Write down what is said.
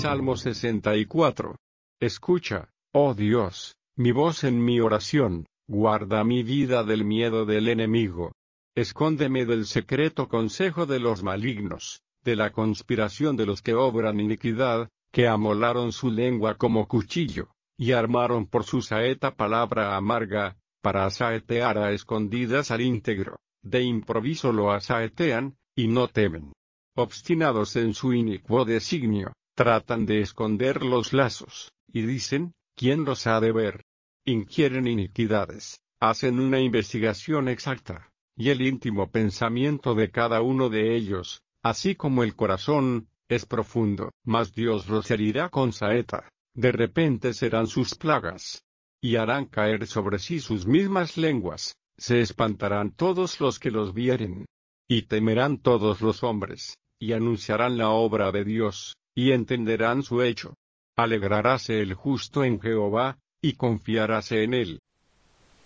Salmo 64. Escucha, oh Dios, mi voz en mi oración, guarda mi vida del miedo del enemigo. Escóndeme del secreto consejo de los malignos, de la conspiración de los que obran iniquidad, que amolaron su lengua como cuchillo, y armaron por su saeta palabra amarga, para asaetear a escondidas al íntegro. De improviso lo asaetean, y no temen. Obstinados en su inicuo designio, tratan de esconder los lazos, y dicen, ¿quién los ha de ver? Inquieren iniquidades, hacen una investigación exacta, y el íntimo pensamiento de cada uno de ellos, así como el corazón, es profundo. Mas Dios los herirá con saeta, de repente serán sus plagas, y harán caer sobre sí sus mismas lenguas, se espantarán todos los que los vieren, y temerán todos los hombres, y anunciarán la obra de Dios, y entenderán su hecho. Alegraráse el justo en Jehová, y confiaráse en él,